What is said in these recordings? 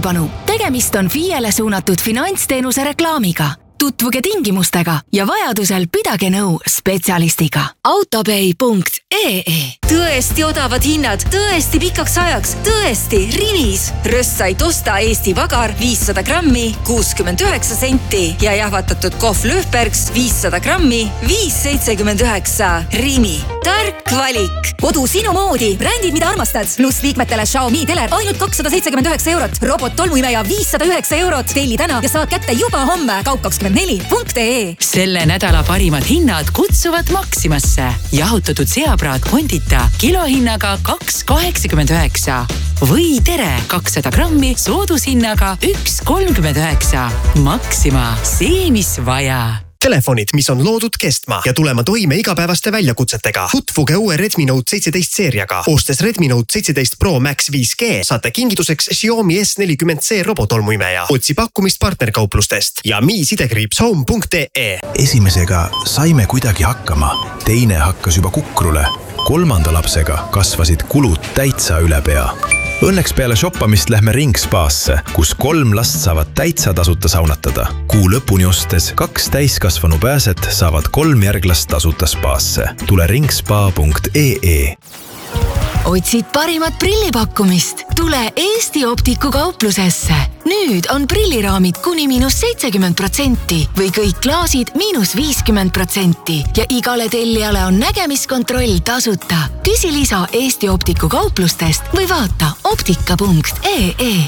tähelepanu! Tegemist on FIEle suunatud finantsteenuse reklaamiga. Tutvuge tingimustega ja vajadusel pidage nõu spetsialistiga. Autopay.ee. Tõesti odavad hinnad, tõesti pikaks ajaks, tõesti Rimis. Rössait osta Eesti Vagar 500 grammi 69 senti ja jahvatatud kohv Löfbergs 500 grammi 5,79. Rimi. Tark valik. Kodu sinu moodi. Brändid, mida armastad. Plus liikmetele Xiaomi teler ainult 279 €. Robot tolmuimeja 509 €. Telli täna ja saad kätte juba homme. Kaup24.ee. Selle nädala parimad hinnad kutsuvad Maximasse. Jahutatud seapraad kondita kilohinnaga 2,89. Või tere 200 grammi soodushinnaga 1,39. Maxima. See, mis vaja. Telefonid, mis on loodud kestma ja tulema toime igapäevaste väljakutsetega. Tutvuge uue Redmi Note 17 seeriaga. Ostes Redmi Note 17 Pro Max 5G saate kingituseks Xiaomi S40C robotolmuimeja. Otsi pakkumist partnerkauplustest ja mi-home.ee. Esimesega saime kuidagi hakkama, teine hakkas juba kukrule. 3. lapsega kasvasid kulud täitsa üle pea. Õnneks peale shoppamist lähme Ringspaasse, kus 3 last saavad täitsa tasuta saunatada. Kuu lõpuni ostes 2 täiskasvanu pääset saavad 3 järglast tasuta spaasse. Tule ringspa.ee. Otsid parimat prillipakkumist? Tule Eesti Optiku kauplusesse. Nüüd on prilliraamid kuni -70% või kõik klaasid -50% ja igale tellijale on nägemiskontroll tasuta. Küsi lisa Eesti Optiku kauplustest või vaata optika.ee.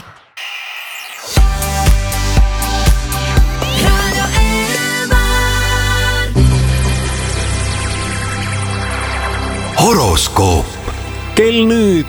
Horoskoop. Kell nüüd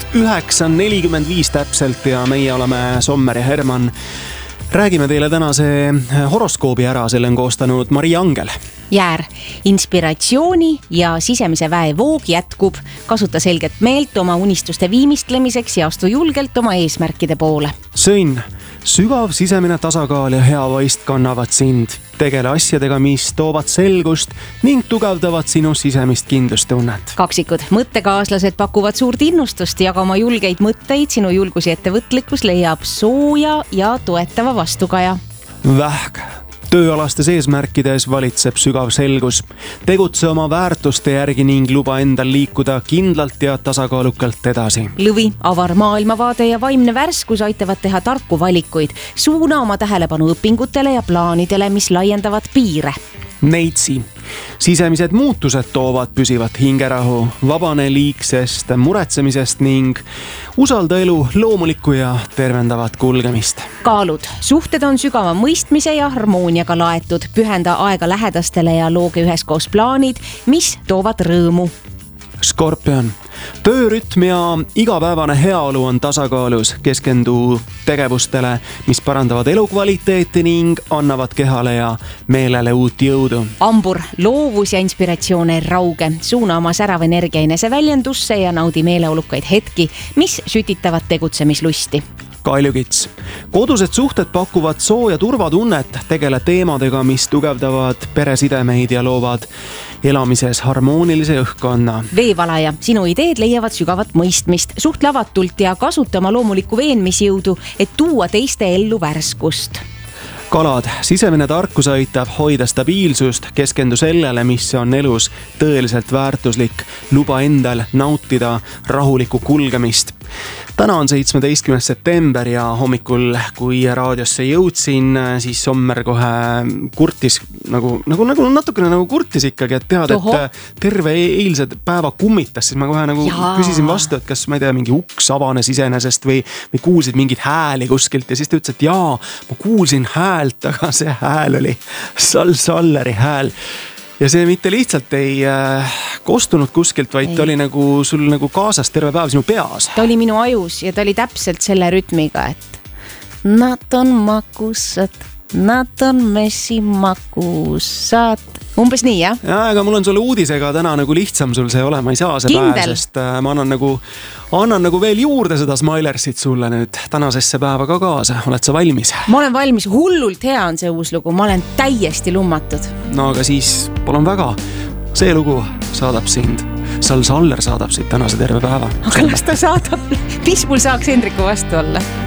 9:45 täpselt ja meie oleme Sommer ja Herman. Räägime teile tänase horoskoobi ära, selle on koostanud Maria Angel. Jäär, inspiratsiooni ja sisemise väevoog jätkub. Kasuta selget meelt oma unistuste viimistlemiseks ja astu julgelt oma eesmärkide poole. Sõnn, sügav sisemine tasakaal ja hea vaist kannavad sind. Tegele asjadega, mis toovad selgust ning tugevdavad sinu sisemist kindlustunnet. Kaksikud, mõttekaaslased pakuvad suurt innustust ja oma julgeid mõtteid. Sinu julgus ja ettevõtlikkus leiab sooja ja toetava vastukaja. Vähk, tööalastes eesmärkides valitseb sügav selgus. Tegutse oma väärtuste järgi ning luba endal liikuda kindlalt ja tasakaalukalt edasi. Lõvi, avar maailmavaade ja vaimne värskus aitavad teha tarku valikuid. Suuna oma tähelepanu õpingutele ja plaanidele, mis laiendavad piire. Neitsi, sisemised muutused toovad püsivat hingerahu, vabane liigsest muretsemisest ning usalda elu loomulikku ja tervendavat kulgemist. Kaalud, suhted on sügava mõistmise ja harmooniaga laetud. Pühenda aega lähedastele ja looge üheskoos plaanid, mis toovad rõõmu. Skorpion, töörütm ja igapäevane heaolu on tasakaalus. Keskendu tegevustele, mis parandavad elukvaliteeti ning annavad kehale ja meelele uut jõudu. Ambur, loovus ja inspiratsioon ei rauge. Suuna oma särav energia eneseväljendusse ja naudi meeleolukaid hetki, mis sütitavad tegutsemislusti. Kaljukits, kodused suhted pakuvad sooja turvatunnet. Tegele teemadega, mis tugevdavad peresidemeid ja loovad elamises harmoonilise õhkkonna. Veevalaja, sinu ideed leiavad sügavat mõistmist. Suhtle avatult ja kasuta oma loomulikku veenmisjõudu, et tuua teiste ellu värskust. Kalad, sisemine tarkus aitab hoida stabiilsust. Keskendu sellele, mis on elus tõeliselt väärtuslik. Luba endal nautida rahulikku kulgemist. Täna on 17. september ja hommikul, kui raadiosse jõudsin, siis Sommer kohe kurtis, nagu natukene nagu kurtis ikkagi, et tead, et terve eilse päeva kummitas, siis ma kohe nagu küsisin vastu, et kas ma ei tea, mingi uks avanes iseenesest või kuulsid mingit hääli kuskilt ja siis ta ütles, et jaa, ma kuulsin häält, aga see hääl oli Salleri hääl. Ja see mitte lihtsalt ei kostunud kuskilt, vaid ta oli nagu sul nagu kaasas terve päev sinu peas. Ta oli minu ajus ja ta oli täpselt selle rütmiga, et nad on makusad, nad on messimakusad. Umbes nii, jah? Ja, aga mul on sulle uudisega täna nagu lihtsam sul see olema ei saa see päev, sest ma annan nagu veel juurde seda Smilersit sulle nüüd tänasesse päeva ka kaasa. Oled sa valmis? Ma olen valmis, hullult hea on see uus lugu, ma olen täiesti lummatud. No aga siis palun väga, see lugu saadab sind. Saller saadab siit tänase terve päeva. Aga las ta saadab, mis mul saaks Hendriku vastu olla?